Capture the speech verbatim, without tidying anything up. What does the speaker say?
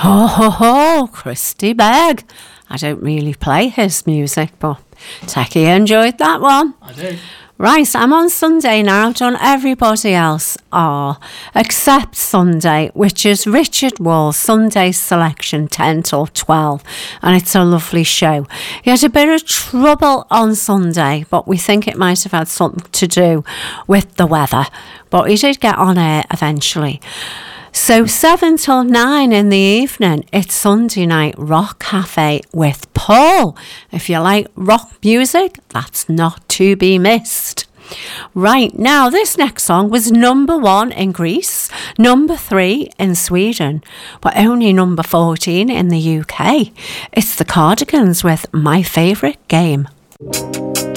Ho, ho, ho, Christy Begg. I don't really play his music, but Techie enjoyed that one. I do. Right, I'm on Sunday now. I've done everybody else are, except Sunday, which is Richard Wall's Sunday selection, ten till twelve, and it's a lovely show. He had a bit of trouble on Sunday, but we think it might have had something to do with the weather, but he did get on air eventually. So seven till nine in the evening, it's Sunday Night Rock Cafe with Paul. If you like rock music, that's not to be missed. Right, now this next song was number one in Greece, number three in Sweden, but only number fourteen in the U K. It's the Cardigans with My Favourite Game.